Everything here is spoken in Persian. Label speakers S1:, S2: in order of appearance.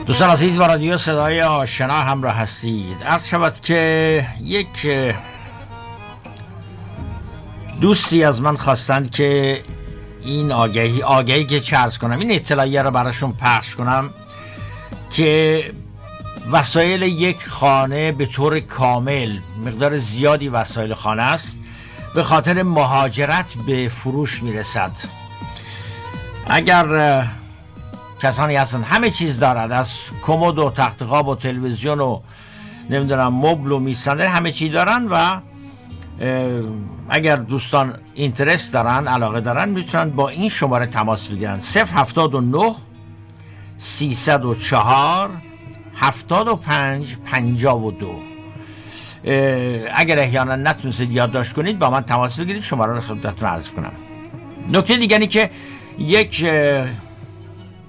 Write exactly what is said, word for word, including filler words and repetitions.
S1: دوستان عزیز با رادیو صدای آشنا همراه هستید. عرض شود که یک دوستی از من خواستند که این آگهی آگهی که چه عرض کنم، این اطلاعیه رو براشون پخش کنم که وسایل یک خانه به طور کامل، مقدار زیادی وسایل خانه است، به خاطر مهاجرت به فروش میرسد. اگر کسانی هستند همه چیز دارد، از کمد و تخت خواب و تلویزیون و نمیدونم مبل و میز همه چی دارن و اگر دوستان اینترست دارن، علاقه دارن، میتونن با این شماره تماس بگیرن: صفر هفتاد و نه سیصد و چهار هفتاد و پنج پنجاه و دو. اگر احیانا نتونستید یادداشت کنید با من تماس بگیرید، شماره رو خدمتتون عرض کنم. نکته دیگری که یک